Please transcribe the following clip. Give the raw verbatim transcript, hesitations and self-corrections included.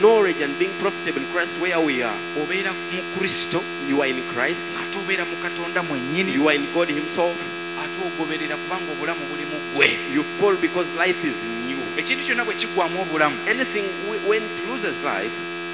knowledge and being profitable in Christ where we are. Obeera mu Kristo. You are in Christ. Ate obeera mu Katonda mwennyini. You are in God himself. Ate ogoberera kubanga obulamu buli mu ggwe. You fall because life is new. Ekintu kyonna bwe kiggwamu obulamu. Anything when it loses life,